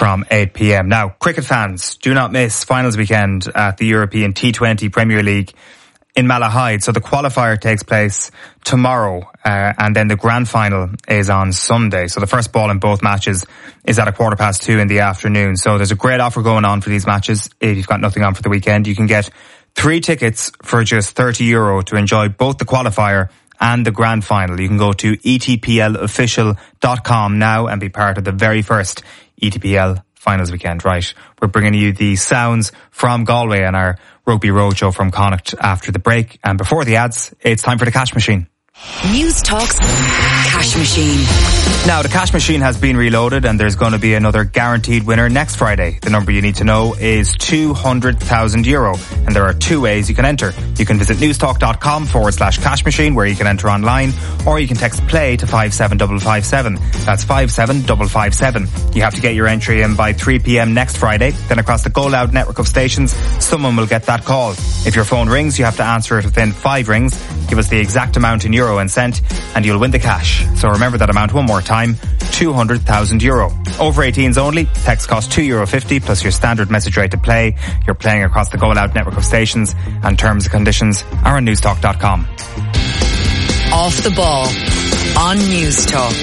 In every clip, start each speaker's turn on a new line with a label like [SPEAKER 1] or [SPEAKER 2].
[SPEAKER 1] from 8 p.m. Now, cricket fans, do not miss finals weekend at the European T20 Premier League in Malahide. So the qualifier takes place tomorrow, and then the grand final is on Sunday. So the first ball in both matches is at 2:15 in the afternoon. So there's a great offer going on for these matches. If you've got nothing on for the weekend, you can get 3 tickets for just €30 to enjoy both the qualifier and the grand final. You can go to etplofficial.com now and be part of the very first ETPL finals weekend. Right, we're bringing you the sounds from Galway and our Rugby Roadshow from Connacht after the break. And before the ads, it's time for the Cash Machine.
[SPEAKER 2] News Talk's Cash Machine.
[SPEAKER 1] Now, the Cash Machine has been reloaded and there's going to be another guaranteed winner next Friday. The number you need to know is €200,000, and there are 2 ways you can enter. You can visit newstalk.com/cash machine, where you can enter online, or you can text play to 57557. That's 57557. You have to get your entry in by 3 p.m. next Friday. Then across the Go Loud network of stations, someone will get that call. If your phone rings, you have to answer it within 5 rings. Give us the exact amount in euro and cent, and you'll win the cash. So remember that amount one more time, €200,000. Over 18s only. Text costs €2.50 plus your standard message rate to play. You're playing across the Go Loud network of stations, and terms and conditions are on newstalk.com.
[SPEAKER 2] Off the ball on News Talk.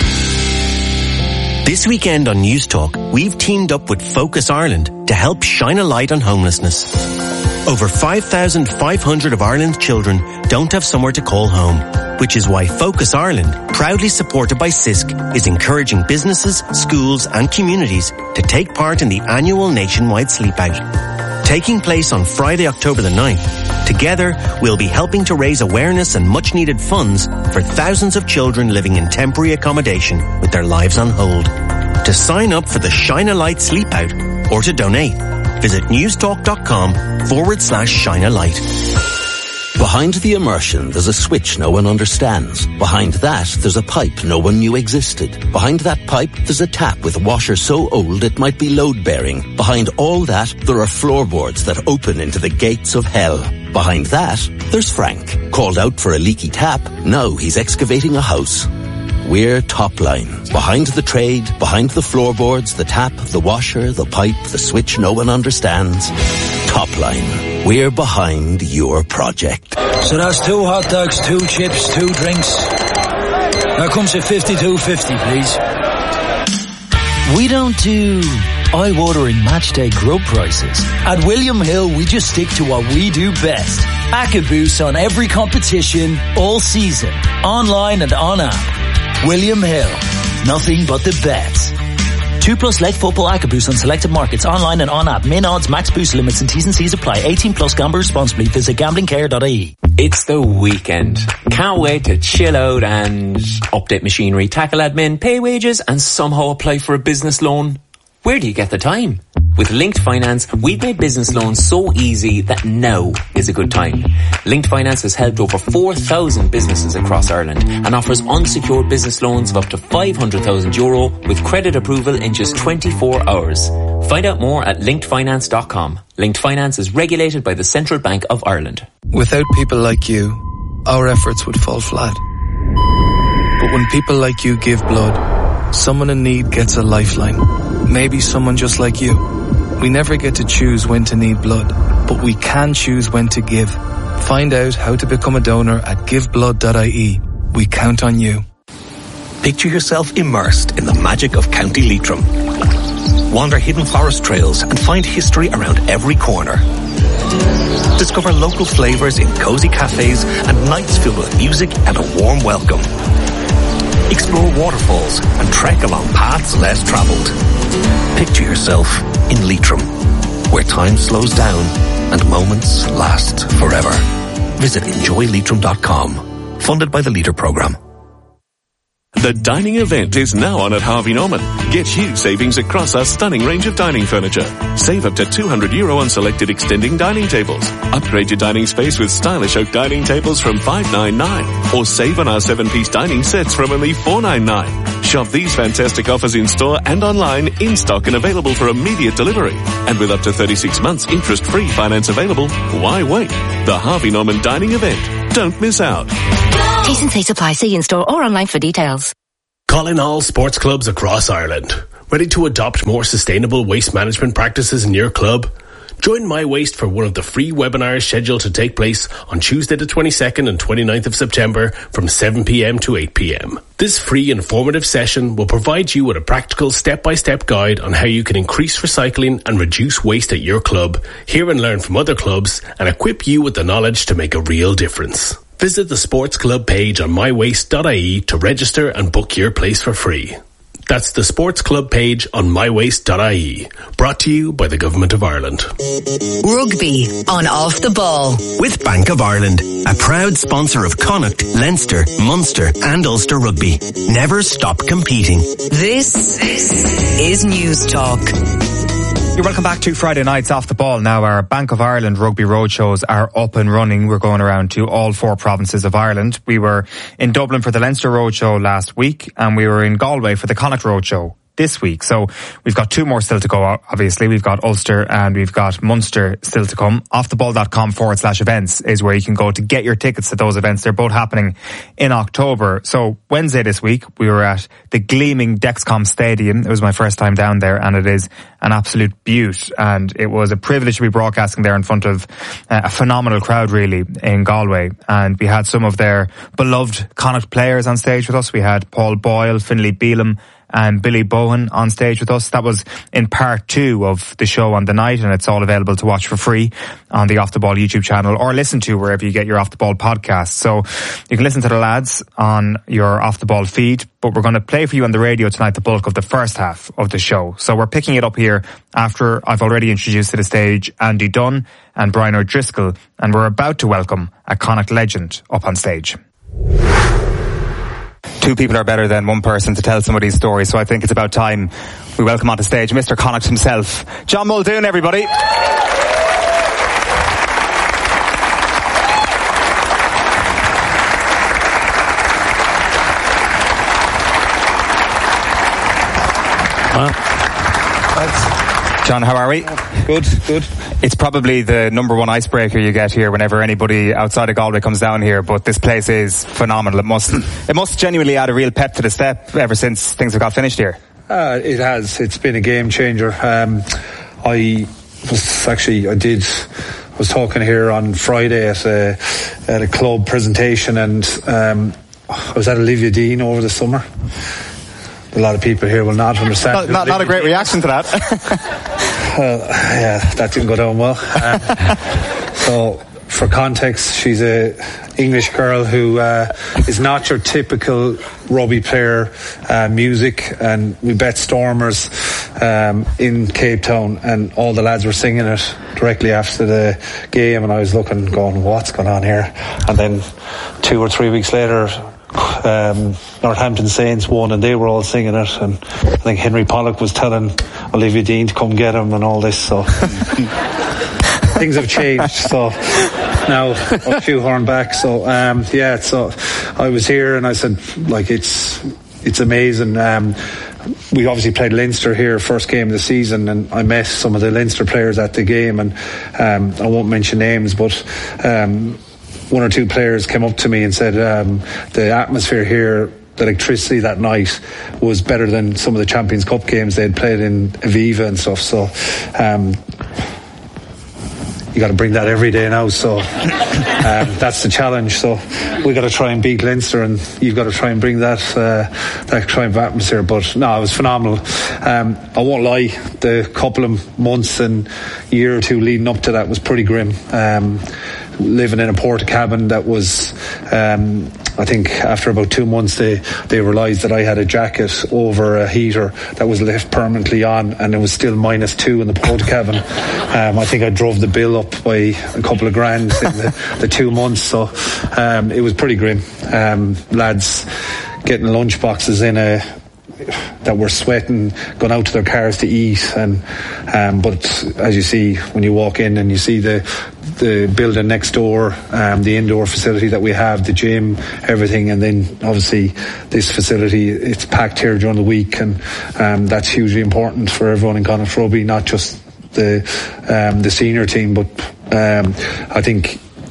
[SPEAKER 3] This weekend on News Talk, we've teamed up with Focus Ireland to help shine a light on homelessness. Over 5,500 of Ireland's children don't have somewhere to call home, which is why Focus Ireland, proudly supported by CISC, is encouraging businesses, schools and communities to take part in the annual nationwide sleep out. Taking place on Friday, October the 9th, together we'll be helping to raise awareness and much needed funds for thousands of children living in temporary accommodation with their lives on hold. To sign up for the Shine a Light Sleep Out or to donate, visit newstalk.com/shine a light.
[SPEAKER 4] Behind the immersion, there's a switch no one understands. Behind that, there's a pipe no one knew existed. Behind that pipe, there's a tap with a washer so old it might be load-bearing. Behind all that, there are floorboards that open into the gates of hell. Behind that, there's Frank. Called out for a leaky tap, now he's excavating a house. We're Topline. Behind the trade, behind the floorboards, the tap, the washer, the pipe, the switch no one understands. Topline. We're behind your project.
[SPEAKER 5] So that's 2 hot dogs, 2 chips, 2 drinks. That comes at $52.50, please. We don't do eye-watering matchday grub prices. At William Hill, we just stick to what we do best. AccaBoost on every competition, all season, online and on app. William Hill, nothing but the best. 2+ leg football AccaBoost on selected markets, online and on app. Min odds, max boost limits and T's and C's apply. 18+, gamble responsibly. Visit gamblingcare.ie.
[SPEAKER 6] It's the weekend. Can't wait to chill out and update machinery, tackle admin, pay wages and somehow apply for a business loan. Where do you get the time? With Linked Finance, we've made business loans so easy that now is a good time. Linked Finance has helped over 4,000 businesses across Ireland and offers unsecured business loans of up to €500,000 with credit approval in just 24 hours. Find out more at linkedfinance.com. Linked Finance is regulated by the Central Bank of Ireland.
[SPEAKER 7] Without people like you, our efforts would fall flat. But when people like you give blood, someone in need gets a lifeline. Maybe someone just like you. We never get to choose when to need blood, but we can choose when to give. Find out how to become a donor at giveblood.ie. We count on you.
[SPEAKER 8] Picture yourself immersed in the magic of County Leitrim. Wander hidden forest trails and find history around every corner. Discover local flavours in cosy cafes and nights filled with music and a warm welcome. Explore waterfalls and trek along paths less travelled. Picture yourself in Leitrim, where time slows down and moments last forever. Visit enjoyleitrim.com. Funded by the Leader Programme.
[SPEAKER 9] The dining event is now on at Harvey Norman. Get huge savings across our stunning range of dining furniture. Save up to €200 on selected extending dining tables. Upgrade your dining space with stylish oak dining tables from $599. Or save on our 7-piece dining sets from only $499. Shop these fantastic offers in store and online, in stock and available for immediate delivery. And with up to 36 months interest-free finance available, why wait? The Harvey Norman dining event. Don't miss out.
[SPEAKER 10] T&C supply. See in store or online for details.
[SPEAKER 11] Calling all sports clubs across Ireland.
[SPEAKER 10] Ready to adopt more sustainable waste management practices in your club? Join My Waste for one of the free webinars scheduled to take place on Tuesday the 22nd and 29th of September from 7pm to 8pm. This free informative session will provide you with a practical step-by-step guide on how you can increase recycling and reduce waste at your club, hear and learn from other clubs, and equip you with the knowledge to make a real difference. Visit the Sports Club page on mywaste.ie to register and book your place for free. That's the Sports Club page on mywaste.ie. Brought to you by the Government of Ireland.
[SPEAKER 2] Rugby on Off the Ball.
[SPEAKER 3] With Bank of Ireland, a proud sponsor of Connacht, Leinster, Munster and Ulster Rugby. Never stop competing.
[SPEAKER 2] This is News Talk.
[SPEAKER 1] You're welcome back to Friday Nights Off the Ball. Now our Bank of Ireland rugby roadshows are up and running. We're going around to all 4 provinces of Ireland. We were in Dublin for the Leinster roadshow last week, and we were in Galway for the Connacht roadshow this week. So we've got 2 more still to go, obviously. We've got Ulster and we've got Munster still to come. Offtheball.com/events is where you can go to get your tickets to those events. They're both happening in October. So Wednesday this week, we were at the gleaming Dexcom Stadium. It was my first time down there, and it is an absolute beaut. And it was a privilege to be broadcasting there in front of a phenomenal crowd, really, in Galway. And we had some of their beloved Connacht players on stage with us. We had Paul Boyle, Finlay Beelum, and Billy Bowen on stage with us. That was in part 2 of the show on the night, and it's all available to watch for free on the Off the Ball YouTube channel, or listen to wherever you get your Off the Ball podcast. So you can listen to the lads on your Off the Ball feed, but we're going to play for you on the radio tonight the bulk of the first half of the show. So we're picking it up here after I've already introduced to the stage Andy Dunn and Brian O'Driscoll, and we're about to welcome a Connacht legend up on stage. 2 people are better than 1 person to tell some of these stories, so I think it's about time we welcome onto stage Mr. Connacht himself, John Muldoon, everybody. Well, John, how are we?
[SPEAKER 11] Good.
[SPEAKER 1] It's probably the number 1 icebreaker you get here whenever anybody outside of Galway comes down here, but this place is phenomenal. It must genuinely add a real pep to the step ever since things have got finished here.
[SPEAKER 11] It has. It's been a game changer. I was talking here on Friday at a club presentation, and I was at Olivia Dean over the summer. A lot of people here will not understand.
[SPEAKER 1] Not a great reaction to that.
[SPEAKER 11] Yeah, that didn't go down well. So, for context, she's a English girl who is not your typical rugby player. Music, and we bet Stormers in Cape Town, and all the lads were singing it directly after the game, and I was looking, going, what's going on here? And then 2 or 3 weeks later, Northampton Saints won, and they were all singing it, and I think Henry Pollock was telling Olivia Dean to come get him and all this, so things have changed. So now a shoehorn back. So so I was here and I said, like, it's amazing. We obviously played Leinster here, first game of the season, and I met some of the Leinster players at the game, and I won't mention names, but 1 or 2 players came up to me and said the atmosphere here, the electricity that night was better than some of the Champions Cup games they'd played in Aviva and stuff. So you got to bring that every day now. So that's the challenge. So we got to try and beat Leinster, and you've got to try and bring that kind of atmosphere. But no, it was phenomenal. I won't lie, the couple of months and year or 2 leading up to that was pretty grim. Living in a porta cabin that was, I think after about 2 months they realised that I had a jacket over a heater that was left permanently on, and it was still -2 in the porta cabin. I think I drove the bill up by a couple of grand in the 2 months, so it was pretty grim. Lads getting lunch boxes that were sweating, going out to their cars to eat, and but as you see when you walk in and you see the building next door, the indoor facility that we have, the gym, everything, and then obviously this facility, it's packed here during the week, and that's hugely important for everyone in Connacht Rugby, not just the senior team, but I think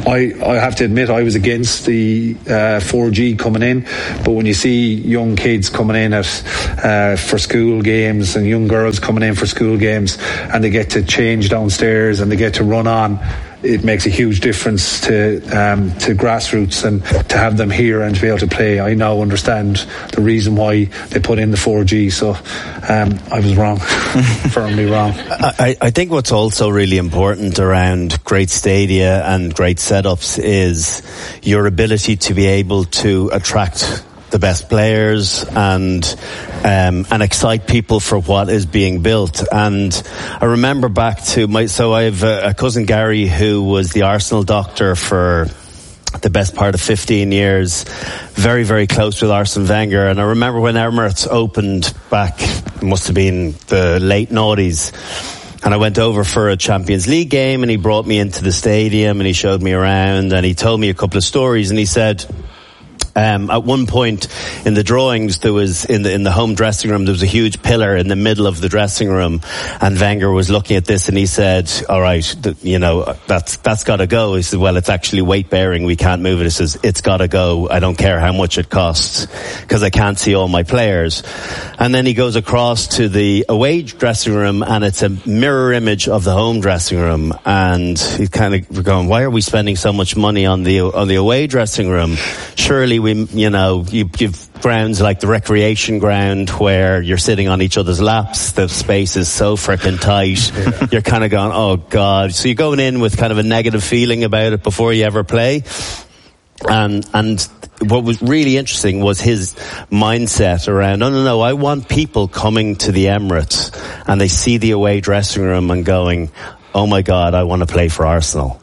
[SPEAKER 11] I have to admit I was against the 4G coming in, but when you see young kids coming in for school games and young girls coming in for school games and they get to change downstairs and they get to run on, it makes a huge difference to grassroots, and to have them here and to be able to play. I now understand the reason why they put in the 4G, so I was wrong, firmly wrong.
[SPEAKER 12] I think what's also really important around great stadia and great setups is your ability to be able to attract the best players and excite people for what is being built. And I remember back to I have a cousin Gary who was the Arsenal doctor for the best part of 15 years, very, very close with Arsene Wenger. And I remember when Emirates opened back, it must have been the late noughties, and I went over for a Champions League game, and he brought me into the stadium and he showed me around and he told me a couple of stories, and he said, at one point in the drawings, there was in the home dressing room, there was a huge pillar in the middle of the dressing room, and Wenger was looking at this and he said, all right, that's got to go. He said, well, it's actually weight bearing, we can't move it. He says, it's got to go, I don't care how much it costs, because I can't see all my players. And then he goes across to the away dressing room, and it's a mirror image of the home dressing room, and he's kind of going, why are we spending so much money on the away dressing room? Surely you give grounds like the recreation ground where you're sitting on each other's laps, the space is so frickin' tight. Yeah. You're kind of going, oh God. So you're going in with kind of a negative feeling about it before you ever play. And what was really interesting was his mindset around, no, I want people coming to the Emirates and they see the away dressing room and going, oh my God, I want to play for Arsenal.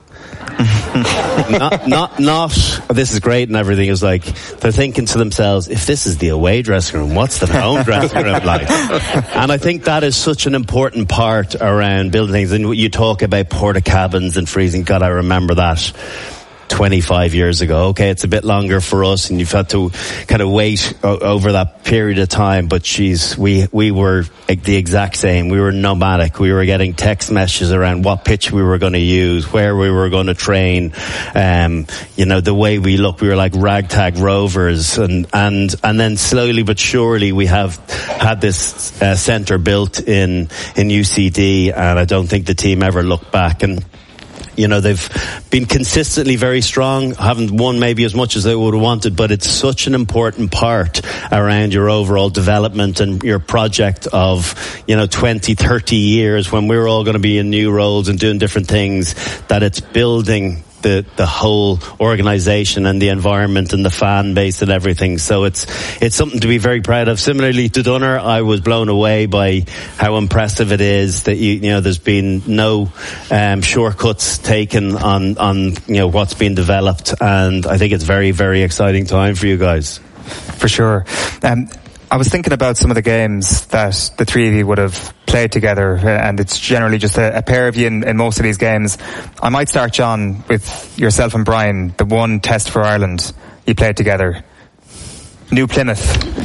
[SPEAKER 12] not this is great and everything. Is like they're thinking to themselves, if this is the away dressing room, what's the home dressing room like? And I think that is such an important part around building things. And you talk about porta cabins and freezing. God, I remember that 25 years ago. Okay, it's a bit longer for us, and you've had to kind of wait over that period of time, but we were the exact same. We were nomadic. We were getting text messages around what pitch we were going to use, where we were going to train, the way we look. We were like ragtag rovers, and then slowly but surely we have had this centre built in UCD, and I don't think the team ever looked back. And they've been consistently very strong, haven't won maybe as much as they would have wanted, but it's such an important part around your overall development and your project of, 20, 30 years when we're all going to be in new roles and doing different things, that it's building the whole organisation and the environment and the fan base and everything. So it's something to be very proud of. Similarly to Dunner, I was blown away by how impressive it is that there's been no shortcuts taken on what's been developed, and I think it's very, very exciting time for you guys.
[SPEAKER 1] For sure. I was thinking about some of the games that the three of you would have played together, and it's generally just a pair of you in most of these games. I might start, John, with yourself and Brian, the one test for Ireland you played together. New Plymouth.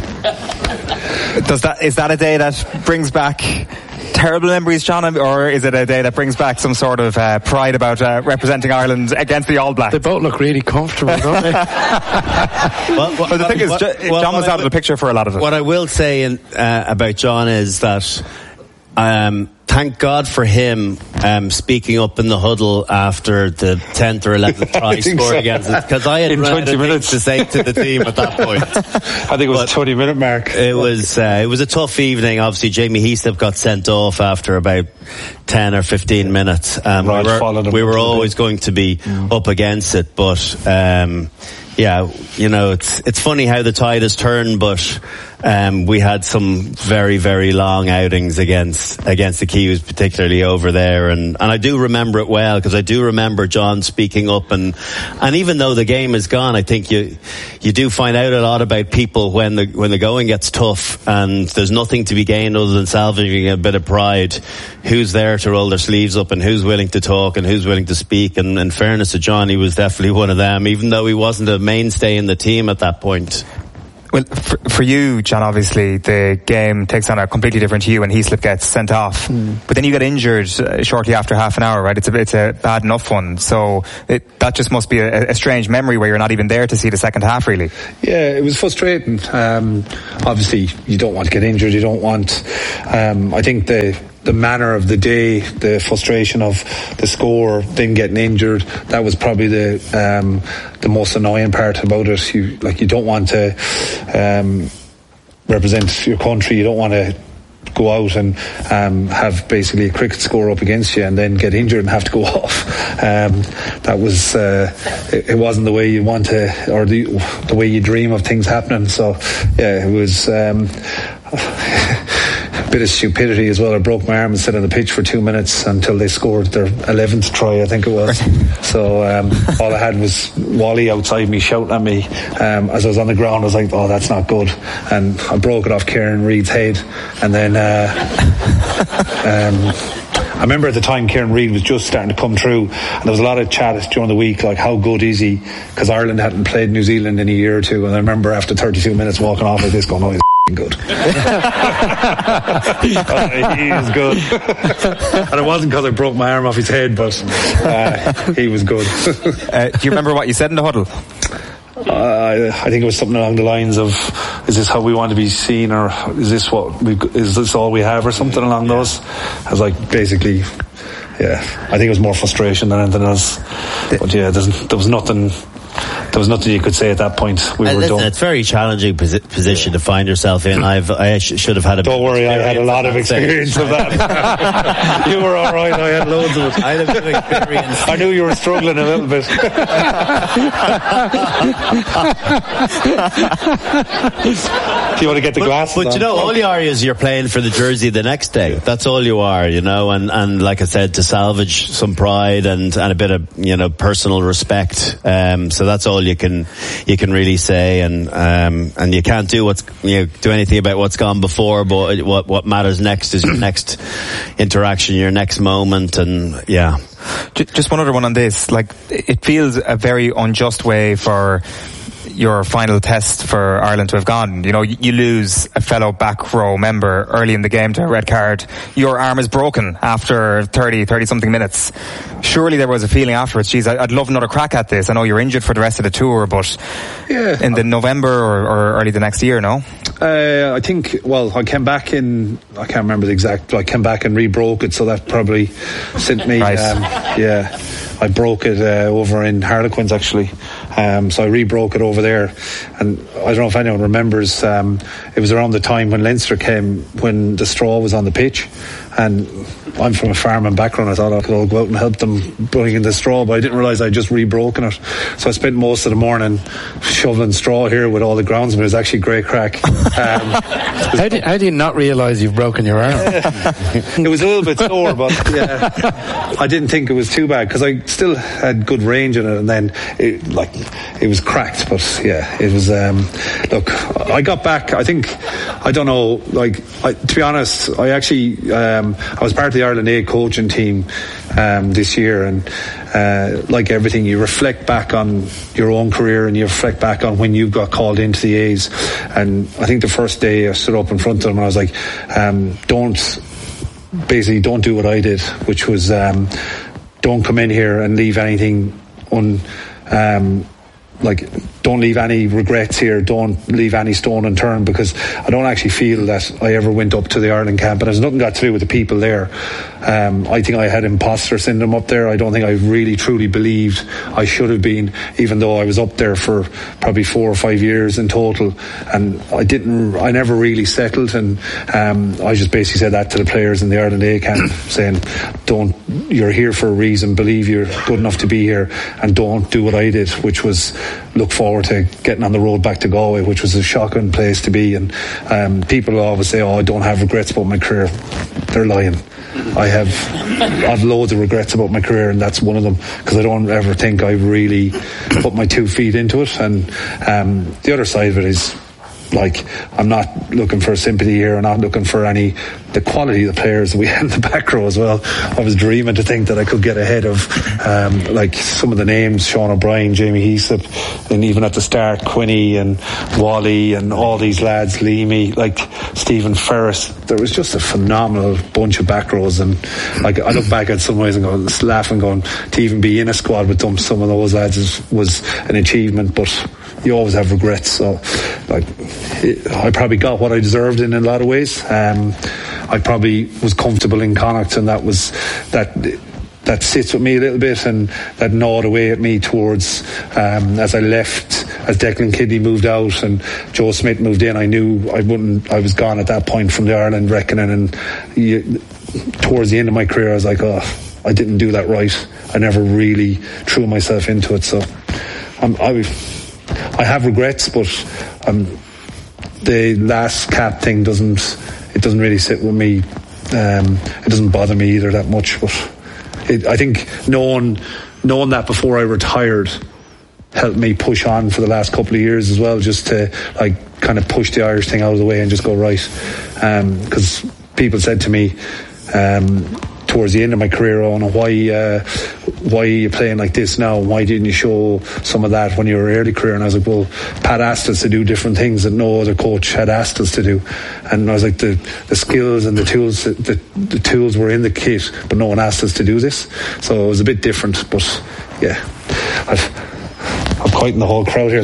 [SPEAKER 1] Is that a day that brings back terrible memories, John, or is it a day that brings back some sort of pride about representing Ireland against the All Blacks?
[SPEAKER 13] They both look really comfortable, don't they?
[SPEAKER 1] well, the thing is, John was out of the picture for a lot of it.
[SPEAKER 12] What I will say about John is that thank God for him speaking up in the huddle after the 10th or 11th try scored against us, because I had 20 minutes to say to the team at that point.
[SPEAKER 11] I think it was 20-minute mark.
[SPEAKER 12] It was a tough evening. Obviously, Jamie Heaslip got sent off after about 10 or 15 minutes. We were always going to be up against it, but it's funny how the tide has turned, but we had some very, very long outings against the Kiwis, particularly over there, and I do remember it well, because I do remember John speaking up, and even though the game is gone, I think you do find out a lot about people when the going gets tough and there's nothing to be gained other than salvaging a bit of pride. Who's there to roll their sleeves up, and who's willing to talk, and who's willing to speak? And in fairness to John, he was definitely one of them, even though he wasn't a mainstay in the team at that point.
[SPEAKER 1] Well, for you, John, obviously the game takes on a completely different hue and Heaslip gets sent off. But then you get injured shortly after half an hour, right? It's a bad enough one. So that just must be a strange memory where you're not even there to see the second half, really.
[SPEAKER 11] Yeah, it was frustrating. Obviously, you don't want to get injured. You don't want... I think the manner of the day, the frustration of the score, then getting injured, that was probably the most annoying part about it. You don't want to represent your country. You don't want to go out and have basically a cricket score up against you and then get injured and have to go off. That was it wasn't the way you want to, or the way you dream of things happening. So yeah, it was a bit of stupidity as well. I broke my arm and sat on the pitch for 2 minutes until they scored their 11th try, I think it was. So all I had was Wally outside me shouting at me as I was on the ground. I was like, oh, that's not good. And I broke it off Kieran Reid's head. And then I remember at the time Kieran Reid was just starting to come through, and there was a lot of chat during the week, like, how good is he? Because Ireland hadn't played New Zealand in a year or two, and I remember after 32 minutes walking off like this going, oh, he's good. He is good. And it wasn't because I broke my arm off his head, but he was good.
[SPEAKER 1] Do you remember what you said in the huddle?
[SPEAKER 11] I think it was something along the lines of, is this how we want to be seen, or is this all we have, or something along those? I was like, basically, yeah, I think it was more frustration than anything else. But yeah, there was nothing you could say at that point. We were done.
[SPEAKER 12] It's a very challenging position to find yourself in. I should have had
[SPEAKER 11] Don't worry, I had a lot of experience of that. You were alright, I had loads of it.
[SPEAKER 12] I had a bit of experience.
[SPEAKER 11] I knew you were struggling a little bit. Do you want to get the glasses
[SPEAKER 12] But you know, all you are is you're playing for the jersey the next day. That's all you are, you know, and like I said, to salvage some pride and a bit of, you know, personal respect. So that's all you can really say, and you can't do anything about what's gone before, but what matters next is your next interaction, your next moment, and yeah.
[SPEAKER 1] Just one other one on this. Like, it feels a very unjust way for your final test for Ireland to have gone. You know, you lose a fellow back row member early in the game to a red card. Your arm is broken after 30 something minutes. Surely there was a feeling afterwards, geez, I'd love another crack at this. I know you're injured for the rest of the tour, but yeah, in the November or early the next year, no?
[SPEAKER 11] I think, well, I came back I can't remember the exact, I came back and re-broke it, so that probably sent me,
[SPEAKER 1] right.
[SPEAKER 11] Yeah, I broke it over in Harlequins, actually. So I re-broke it over there, and I don't know if anyone remembers, it was around the time when Leinster came, when the straw was on the pitch, and I'm from a farming background. I thought I could all go out and help them bring in the straw, but I didn't realise I'd just re-broken it. So I spent most of the morning shoveling straw here with all the groundsmen. It was actually great crack.
[SPEAKER 13] How do you not realise you've broken your arm?
[SPEAKER 11] It was a little bit sore, but yeah, I didn't think it was too bad because I still had good range in it, and then it was cracked. But yeah, it was. Look, I got back. I think, I don't know. To be honest, I actually I was part of the Ireland A coaching team this year, and like everything, you reflect back on your own career and you reflect back on when you got called into the A's. And I think the first day I stood up in front of them and I was like, don't do what I did, which was don't come in here and leave anything don't leave any regrets here, don't leave any stone unturned, because I don't actually feel that I ever went up to the Ireland camp, and it has nothing got to do with the people there. I think I had imposter syndrome up there. I don't think I really truly believed I should have been, even though I was up there for probably 4 or 5 years in total, and I never really settled, and I just basically said that to the players in the Ireland A camp, saying, you're here for a reason, believe you're good enough to be here, and don't do what I did, which was look forward to getting on the road back to Galway, which was a shocking place to be. And people always say, I don't have regrets about my career. They're lying. I've loads of regrets about my career, and that's one of them, because I don't ever think I really put my 2 feet into it. And the other side of it is, I'm not looking for sympathy here. I'm not looking for the quality of the players we had in the back row as well. I was dreaming to think that I could get ahead of some of the names: Sean O'Brien, Jamie Heaslip, and even at the start, Quinny and Wally and all these lads, Leamy, Stephen Ferris. There was just a phenomenal bunch of back rows, and I look back at some ways and go, laughing, going, to even be in a squad with them, some of those lads was an achievement, but you always have regrets. So I probably got what I deserved in a lot of ways. I probably was comfortable in Connacht, and that sits with me a little bit, and that gnawed away at me towards as I left, as Declan Kidney moved out and Joe Smith moved in. I knew I was gone at that point from the Ireland reckoning, and towards the end of my career I was like, I didn't do that right. I never really threw myself into it. So I have regrets, but the last cap thing doesn't really sit with me. It doesn't bother me either that much, but I think knowing that before I retired helped me push on for the last couple of years as well, just to kind of push the Irish thing out of the way and just go right. Because people said to me towards the end of my career, why are you playing like this now? Why didn't you show some of that when you were early career? And I was like, well, Pat asked us to do different things that no other coach had asked us to do. And I was like, the skills and the tools were in the kit, but no one asked us to do this. So it was a bit different, but yeah, I'm quieting the whole crowd here.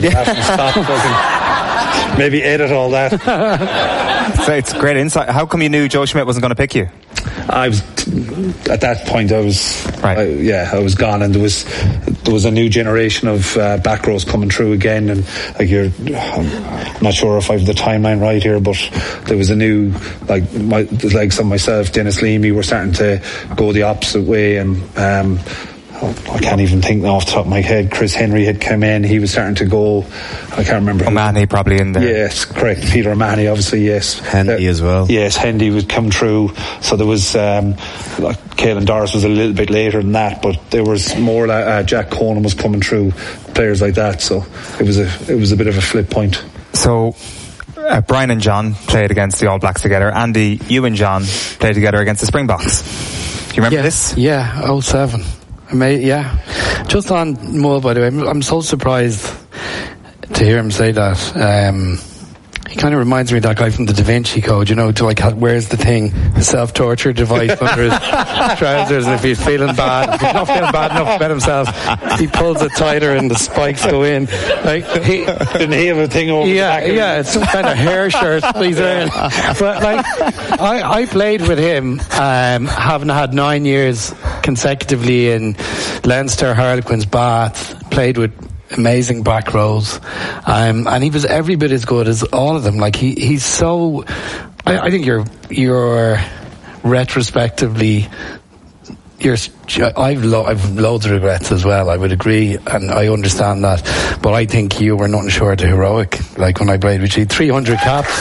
[SPEAKER 11] Stop. Maybe edit all that.
[SPEAKER 1] So it's great insight. How come you knew Joe Schmidt wasn't going to pick you?
[SPEAKER 11] At that point I was I was gone, and there was a new generation of back rows coming through again, and I'm not sure if I've the timeline right here, but there was a new the likes of myself, Dennis Leamy, were starting to go the opposite way, and I can't even think off the top of my head. Chris Henry had come in, he was starting to go, I can't remember.
[SPEAKER 1] O'Mahony probably in there.
[SPEAKER 11] Yes, correct. Peter O'Mahony, obviously, yes.
[SPEAKER 12] Hendy as well.
[SPEAKER 11] Yes, Hendy would come through. So there was, Caelan Doris was a little bit later than that, but there was more, Jack Conan was coming through, players like that. So it was a bit of a flip point.
[SPEAKER 1] So Brian and John played against the All Blacks together. Andy, you and John played together against the Springboks. Do you remember this?
[SPEAKER 13] Yeah, 07. Just on Mull, by the way, I'm so surprised to hear him say that. He kind of reminds me of that guy from the Da Vinci Code, wears the thing, the self-torture device under his trousers, and if he's feeling bad, if he's not feeling bad enough about himself, he pulls it tighter and the spikes go in.
[SPEAKER 11] Didn't he have a thing over the back?
[SPEAKER 13] Yeah, it's some kind of hair shirt he's wearing. But I played with him, having had 9 years consecutively in Leinster, Harlequins, Bath, played with amazing back rows, and he was every bit as good as all of them. He's so, I think you're retrospectively, I've loads of regrets as well, I would agree, and I understand that, but I think you were nothing short of heroic. When I played with you, 300 caps.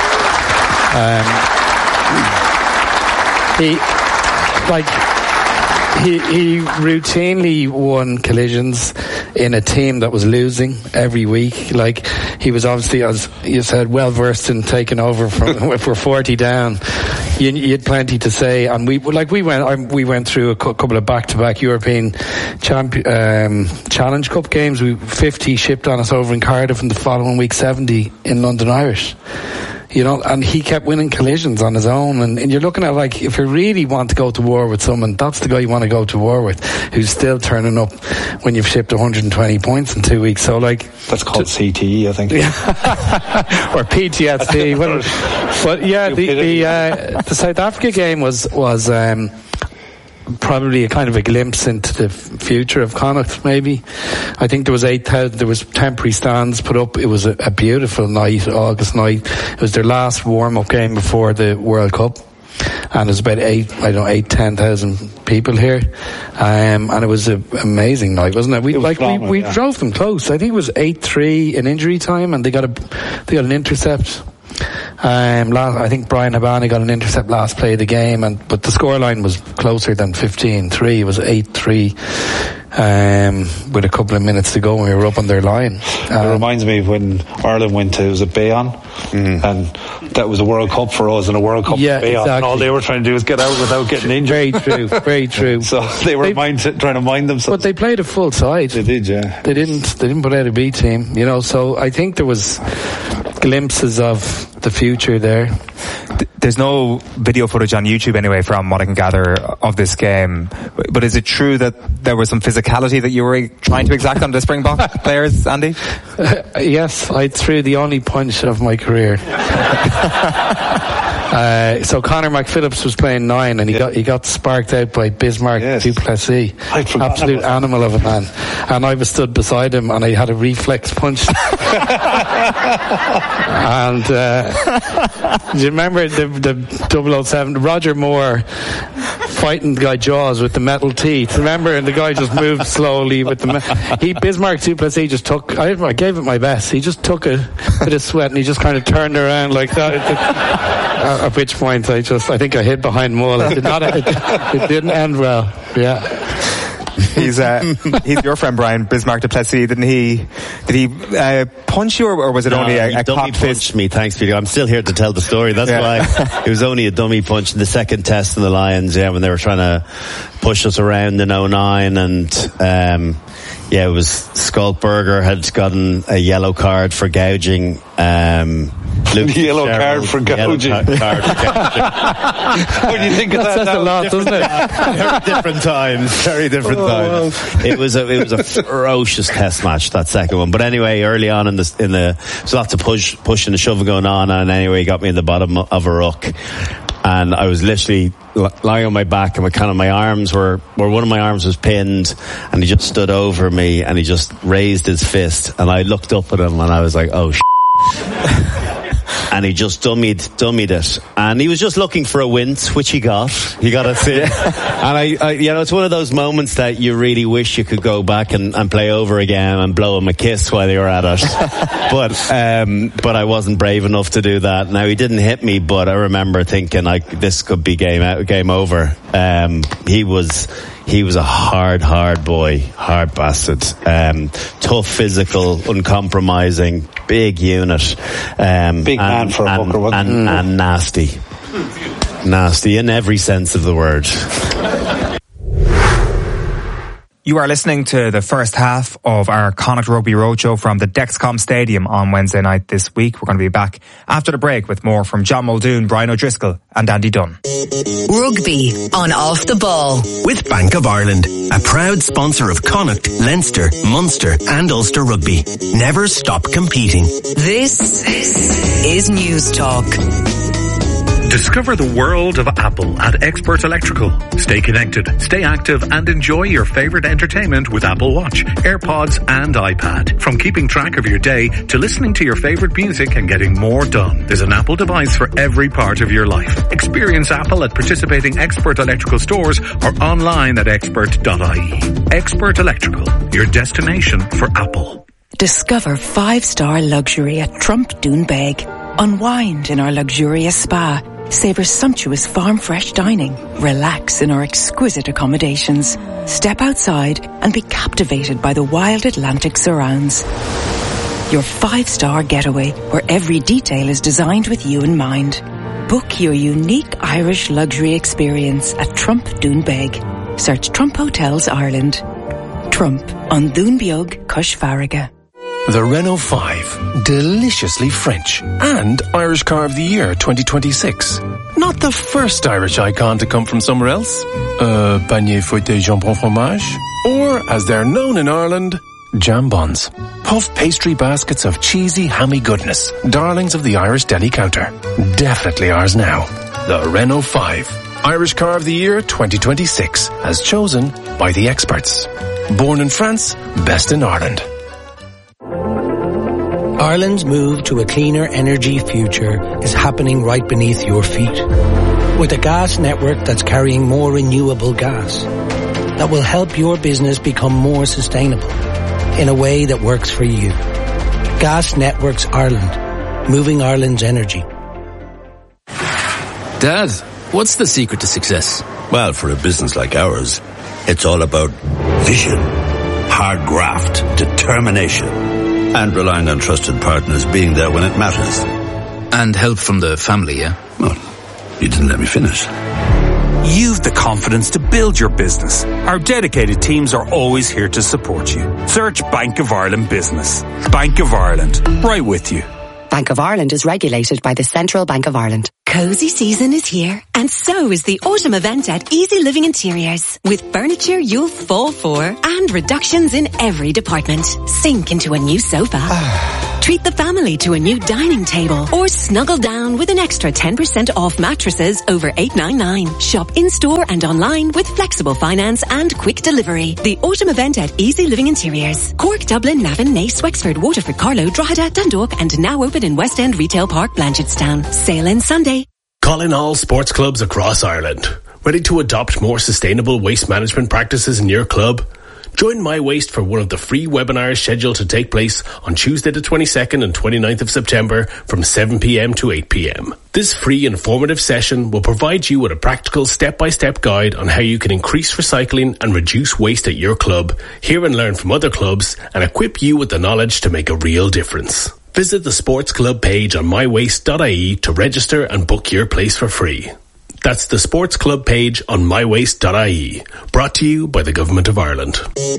[SPEAKER 13] He routinely won collisions in a team that was losing every week. He was obviously, as you said, well versed in taking over from if we're 40 down. You had plenty to say, and we went through a couple of back-to-back European Challenge Cup games. 50 shipped on us over in Cardiff, and the following week 70 in London Irish. And he kept winning collisions on his own, and you're looking at if you really want to go to war with someone, that's the guy you want to go to war with, who's still turning up when you've shipped 120 points in 2 weeks. So
[SPEAKER 11] that's called CTE, I think.
[SPEAKER 13] Or PTSD. But yeah, the South Africa game was probably a kind of a glimpse into the future of Connacht, maybe. I think there was 8,000, there was temporary stands put up. It was a beautiful night, August night. It was their last warm-up game before the World Cup. And there's about 10,000 people here. And it was an amazing night, wasn't it? We drove them close. I think it was 8-3 in injury time, and they got an intercept. I think Brian Habani got an intercept last play of the game, but the scoreline was closer than 15-3. It was 8-3. with a couple of minutes to go, and we were up on their line.
[SPEAKER 11] It reminds me of when Ireland went to, was it Bayonne? And that was a World Cup for us, and a World Cup for Bayonne. Exactly. And all they were trying to do was get out without getting injured.
[SPEAKER 13] Very true, very true.
[SPEAKER 11] So they were trying to mind themselves.
[SPEAKER 13] But they played a full side.
[SPEAKER 11] They did, yeah.
[SPEAKER 13] They didn't put out a B team, you know, so I think there was glimpses of the future there.
[SPEAKER 1] There's no video footage on YouTube anyway, from what I can gather of this game. But is it true that there was some physicality that you were trying to exact on the Springbok players, Andy?
[SPEAKER 13] Yes, I threw the only punch of my career. So Conor McPhillips was playing 9, and he got sparked out by Bismarck du Plessis. Absolute animal of a man. And I was stood beside him, and I had a reflex punch. And do you remember the 007, Roger Moore fighting the guy Jaws with the metal teeth? Remember? And the guy just moved slowly with the Bismarck du Plessis just took, I gave it my best, he just took a bit of sweat and he just kind of turned around like that. At which point I think I hid behind Mull. It didn't end well. Yeah.
[SPEAKER 1] He's your friend, Brian, Bismarck du Plessis. Did he punch you, or was it only a
[SPEAKER 12] dummy
[SPEAKER 1] cocked
[SPEAKER 12] punched
[SPEAKER 1] fist?
[SPEAKER 12] me? Thanks, Peter. I'm still here to tell the story. That's why it was only a dummy punch in the second test in the Lions. Yeah, when they were trying to push us around in 2009, and it was Skalkberger had gotten a yellow card for gouging.
[SPEAKER 11] Yellow card for gouging. What do you think of that?
[SPEAKER 13] That's a lot, doesn't it?
[SPEAKER 12] Very different times. It was a ferocious test match, that second one. But anyway, early on in the there's lots of pushing and shoving going on, and anyway, he got me in the bottom of a ruck. And I was literally lying on my back, and my arms were one of my arms was pinned, and he just stood over me, and he just raised his fist, and I looked up at him, and I was like, oh and he just dummied it, and he was just looking for a wince, which he got to see it. And I it's one of those moments that you really wish you could go back and play over again and blow him a kiss while they were at it. But I wasn't brave enough to do that. Now, he didn't hit me, but I remember thinking this could be game over. He was a hard boy, hard bastard. Tough, physical, uncompromising, big unit.
[SPEAKER 11] Big man for a hooker, wasn't he?
[SPEAKER 12] And nasty. Nasty in every sense of the word.
[SPEAKER 1] You are listening to the first half of our Connacht Rugby Roadshow from the Dexcom Stadium on Wednesday night this week. We're going to be back after the break with more from John Muldoon, Brian O'Driscoll and Andy Dunn.
[SPEAKER 2] Rugby on Off the Ball.
[SPEAKER 3] With Bank of Ireland, a proud sponsor of Connacht, Leinster, Munster and Ulster Rugby. Never stop competing.
[SPEAKER 2] This is News Talk.
[SPEAKER 14] Discover the world of Apple at Expert Electrical. Stay connected, stay active, and enjoy your favorite entertainment with Apple Watch, AirPods, and iPad. From keeping track of your day to listening to your favorite music and getting more done, there's an Apple device for every part of your life. Experience Apple at participating Expert Electrical stores or online at expert.ie. Expert Electrical, your destination for Apple.
[SPEAKER 15] Discover 5-star luxury at Trump Doonbeg. Unwind in our luxurious spa. Savor sumptuous farm-fresh dining. Relax in our exquisite accommodations. Step outside and be captivated by the wild Atlantic surrounds. Your 5-star getaway where every detail is designed with you in mind. Book your unique Irish luxury experience at Trump Doonbeg. Search Trump Hotels Ireland. Trump on Doonbeog, Cush Farraga.
[SPEAKER 16] The Renault 5, deliciously French, and Irish Car of the Year 2026. Not the first Irish icon to come from somewhere else. Panier fouetté jambon fromage, or as they're known in Ireland, jambons. Puff pastry baskets of cheesy, hammy goodness, darlings of the Irish deli counter. Definitely ours now. The Renault 5, Irish Car of the Year 2026, as chosen by the experts. Born in France, best in Ireland.
[SPEAKER 17] Ireland's move to a cleaner energy future is happening right beneath your feet. With a gas network that's carrying more renewable gas that will help your business become more sustainable in a way that works for you. Gas Networks Ireland, moving Ireland's energy.
[SPEAKER 18] Dad, what's the secret to success?
[SPEAKER 19] Well, for a business like ours, it's all about
[SPEAKER 18] Vision, hard graft, determination, and relying on trusted partners being there when it matters.
[SPEAKER 5] And help from the family, yeah?
[SPEAKER 18] Well, you didn't let me finish.
[SPEAKER 19] You've the confidence to build your business. Our dedicated teams are always here to support you. Search Bank of Ireland Business. Bank of Ireland, right with you.
[SPEAKER 20] Bank of Ireland is regulated by the Central Bank of Ireland.
[SPEAKER 21] Cozy season is here, and so is the autumn event at Easy Living Interiors. With furniture you'll fall for, and reductions in every department. Sink into a new sofa. Treat the family to a new dining table, or snuggle down with an extra 10% off mattresses over $8.99. Shop in-store and online with flexible finance and quick delivery. The autumn event at Easy Living Interiors. Cork, Dublin, Navan, Naas, Wexford, Waterford, Carlow, Drogheda, Dundalk, and now open in West End Retail Park, Blanchardstown. Sale ends Sunday.
[SPEAKER 10] Call in all sports clubs across Ireland. Ready to adopt more sustainable waste management practices in your club? Join My Waste for one of the free webinars scheduled to take place on Tuesday the 22nd and 29th of September from 7pm to 8pm. This free informative session will provide you with a practical step-by-step guide on how you can increase recycling and reduce waste at your club, hear and learn from other clubs, and equip you with the knowledge to make a real difference. Visit the Sports Club page on mywaste.ie to register and book your place for free. That's the Sports Club page on mywaste.ie. Brought to you by the Government of Ireland.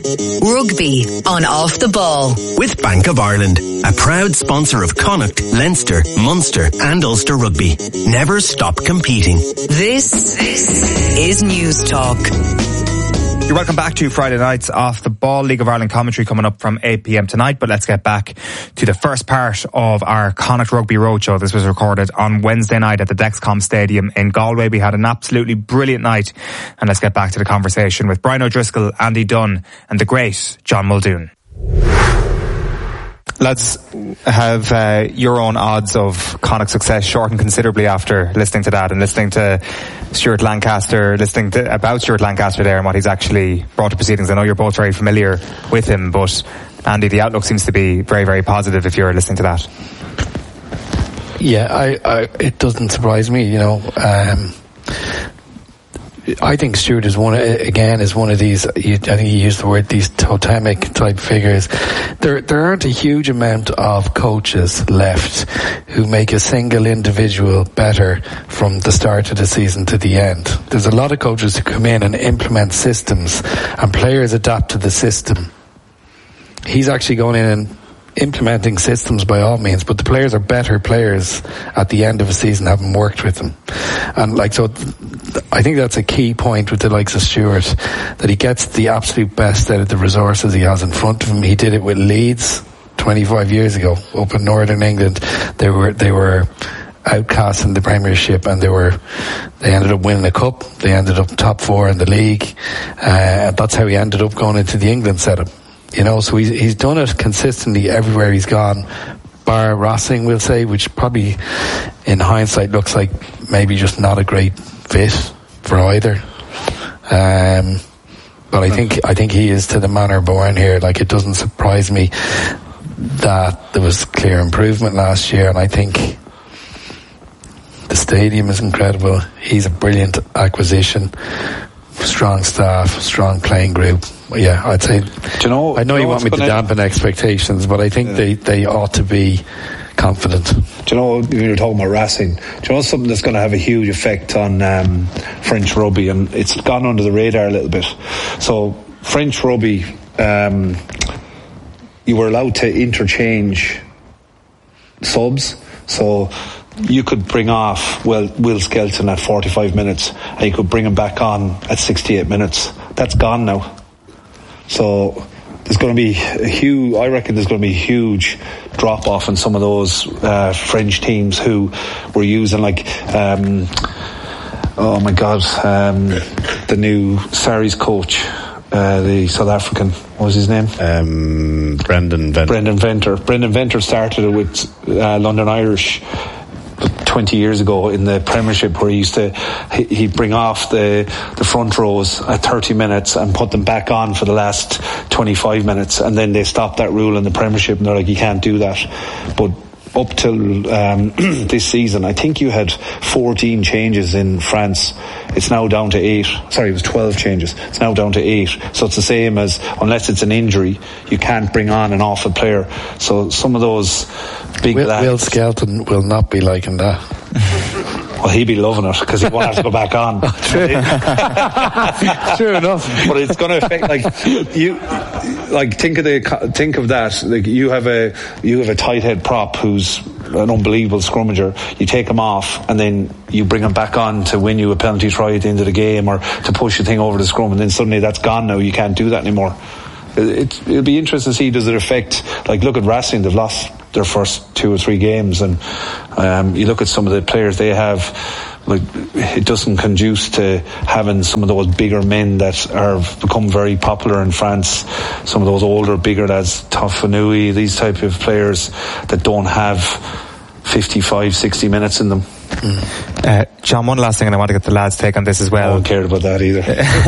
[SPEAKER 2] Rugby on Off the Ball.
[SPEAKER 3] With Bank of Ireland, a proud sponsor of Connacht, Leinster, Munster and Ulster Rugby. Never stop competing.
[SPEAKER 2] This is News Talk.
[SPEAKER 1] You're welcome back to Friday Nights Off the Ball. League of Ireland commentary coming up from 8pm tonight, but let's get back to the first part of our Connacht Rugby Roadshow. This was recorded on Wednesday night at the Dexcom Stadium in Galway. We had an absolutely brilliant night, and let's get back to the conversation with Brian O'Driscoll, Andy Dunn and the great John Muldoon. Lads, have your own odds of Connacht success shortened considerably after listening to that and listening to Stuart Lancaster, about Stuart Lancaster there and what he's actually brought to proceedings? I know you're both very familiar with him, but Andy, the outlook seems to be very, very positive if you're listening to that.
[SPEAKER 13] Yeah, it doesn't surprise me, you know. I think Stuart is one of these, I think he used the word, these totemic type figures. There aren't a huge amount of coaches left who make a single individual better from the start of the season to the end. There's a lot of coaches who come in and implement systems and players adapt to the system. He's actually going in and implementing systems by all means, but the players are better players at the end of a season having worked with them. And so I think that's a key point with the likes of Stuart, that he gets the absolute best out of the resources he has in front of him. He did it with Leeds 25 years ago up in Northern England. They were outcasts in the Premiership, and they ended up winning a cup. They ended up top 4 in the league. That's how he ended up going into the England setup. You know, so he's done it consistently everywhere he's gone, bar Racing, we'll say, which probably in hindsight looks like maybe just not a great fit for either. But I think he is to the manner born here. Like, it doesn't surprise me that there was clear improvement last year, and I think the stadium is incredible. He's a brilliant acquisition. Strong staff, strong playing group. Yeah, I'd say. I know you want me to dampen expectations, but I think they ought to be confident.
[SPEAKER 11] Do you know, when you're talking about Racing, do you know something that's going to have a huge effect on French rugby, and it's gone under the radar a little bit. So French rugby, you were allowed to interchange subs. So you could bring off Will Skelton at 45 minutes and you could bring him back on at 68 minutes. That's gone now. So there's going to be I reckon there's going to be a huge drop off in some of those French teams who were using the new Sarries coach, the South African, what was his name?
[SPEAKER 12] Brendan Venter.
[SPEAKER 11] Brendan Venter started it with London Irish 20 years ago in the Premiership, where he'd bring off the front rows at 30 minutes and put them back on for the last 25 minutes, and then they stopped that rule in the Premiership and they're like, you can't do that. But up till this season, I think you had 14 changes in France. It's now down to 8. Sorry, it was 12 changes. It's now down to 8. So it's the same as, unless it's an injury, you can't bring on an off a player. So some of those big lads...
[SPEAKER 13] Will Skelton will not be liking that.
[SPEAKER 11] Well, he'd be loving it because he won't have to go back on.
[SPEAKER 13] True enough.
[SPEAKER 11] But it's going to affect, think of that. Like, you have a tight head prop who's an unbelievable scrummager. You take him off and then you bring him back on to win you a penalty try at the end of the game or to push the thing over the scrum, and then suddenly that's gone now. You can't do that anymore. It'll be interesting to see, does it affect, like, look at Racing, they've lost their first 2 or 3 games, and you look at some of the players they have, like, it doesn't conduce to having some of those bigger men that have become very popular in France, some of those older, bigger lads, Toffanui, these type of players that don't have 55, 60 minutes in them.
[SPEAKER 1] John, one last thing, and I want to get the lads' take on this as well.
[SPEAKER 11] I don't care about that either.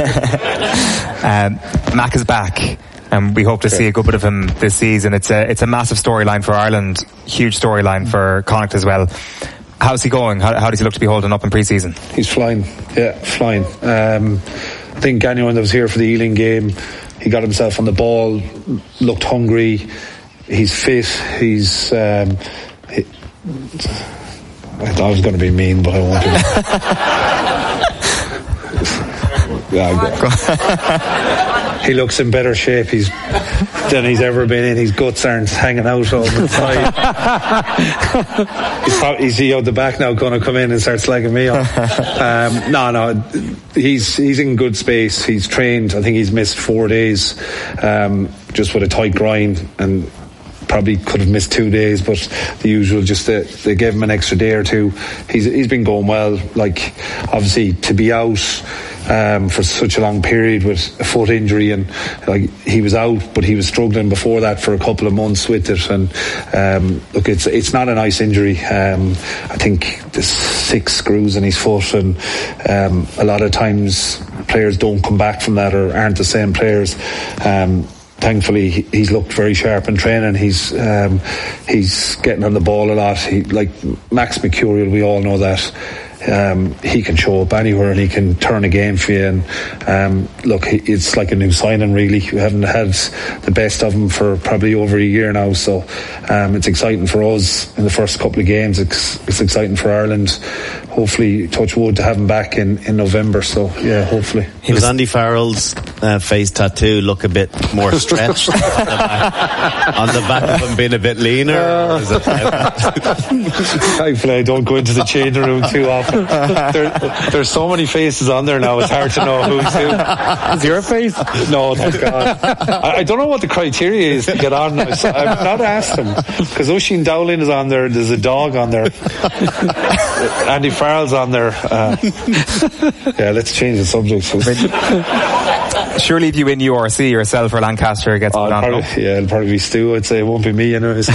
[SPEAKER 1] Mac is back, and we hope to see a good bit of him this season. It's a massive storyline for Ireland, huge storyline for Connacht as well. How's he going? How does he look to be holding up in pre-season?
[SPEAKER 11] He's flying. Yeah, flying. I think anyone that was here for the Ealing game, he got himself on the ball, looked hungry, he's fit, he's... I thought I was going to be mean, but I won't be. He looks in better shape than he's ever been in. His guts aren't hanging out all the time. He's out the back now, going to come in and start slagging me off. No, he's in good space. He's trained. I think he's missed 4 days just with a tight grind, and probably could have missed 2 days, but the usual, just they gave him an extra day or two. He's been going well. Like, obviously to be out for such a long period with a foot injury, and like, he was out, but he was struggling before that for a couple of months with it, and look, it's not a nice injury. I think there's 6 screws in his foot, and a lot of times players don't come back from that or aren't the same players. Thankfully, he's looked very sharp in training. He's getting on the ball a lot. Like Max Mercurial, we all know that. He can show up anywhere and he can turn a game for you. And look, it's like a new signing, really. We haven't had the best of him for probably over a year now, so it's exciting for us in the first couple of games. It's exciting for Ireland. Hopefully, touch wood, to have him back in November. So yeah, hopefully.
[SPEAKER 12] Does Andy Farrell's face tattoo look a bit more stretched on the back of him being a bit leaner? Or is it
[SPEAKER 11] Thankfully, I don't go into the changing room too often. There's so many faces on there now, it's hard to know who's who.
[SPEAKER 13] Is your face?
[SPEAKER 11] No, thank God. I don't know what the criteria is to get on now, so I've not asked him, because Oisin Dowling is on there, there's a dog on there, Andy Farrell's on there. Yeah, let's change the subject.
[SPEAKER 1] Surely if you win URC yourself or Lancaster gets put on.
[SPEAKER 11] It'll probably be Stu. I'd say it won't be me anyways.